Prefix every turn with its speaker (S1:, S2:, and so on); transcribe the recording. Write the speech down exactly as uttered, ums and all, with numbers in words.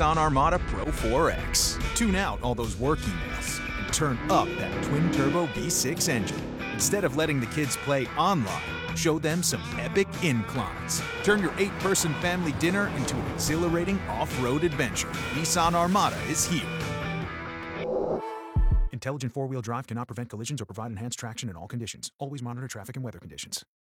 S1: Nissan Armada Pro four X. Tune out all those work emails and turn up that twin-turbo V six engine. Instead of letting the kids play online, show them some epic inclines. Turn your eight-person family dinner into an exhilarating off-road adventure. Nissan Armada is here. Intelligent four-wheel drive cannot prevent collisions or provide enhanced traction in all conditions. Always monitor traffic and weather conditions.